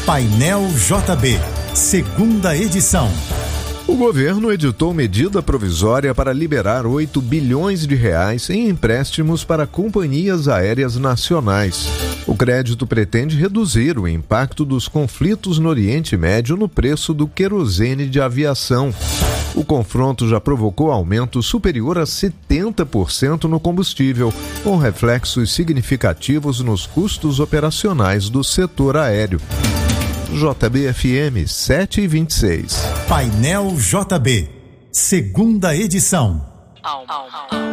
Painel JB, segunda edição. O governo editou medida provisória para liberar 8 bilhões de reais em empréstimos para companhias aéreas nacionais. O crédito pretende reduzir o impacto dos conflitos no Oriente Médio no preço do querosene de aviação. O confronto já provocou aumento superior a 70% no combustível, com reflexos significativos nos custos operacionais do setor aéreo. JB-FM 7h26. Painel JB, segunda edição.